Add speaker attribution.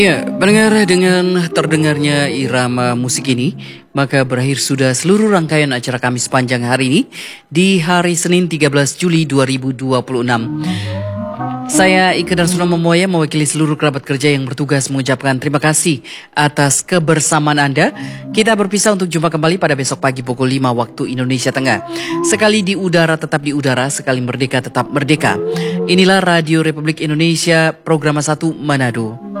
Speaker 1: Ya, pendengar, dengan terdengarnya irama musik ini, maka berakhir sudah seluruh rangkaian acara kami sepanjang hari ini di hari Senin 13 Juli 2026. Saya Ike Darsono Momoya mewakili seluruh kerabat kerja yang bertugas mengucapkan terima kasih atas kebersamaan Anda. Kita berpisah untuk jumpa kembali pada besok pagi pukul 5 waktu Indonesia Tengah. Sekali di udara tetap di udara, sekali merdeka tetap merdeka. Inilah Radio Republik Indonesia, program 1 Manado.